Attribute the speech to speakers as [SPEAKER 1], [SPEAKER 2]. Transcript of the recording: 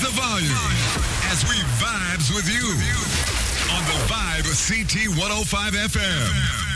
[SPEAKER 1] the volume as we vibes with you on the Vibe CT 105 FM.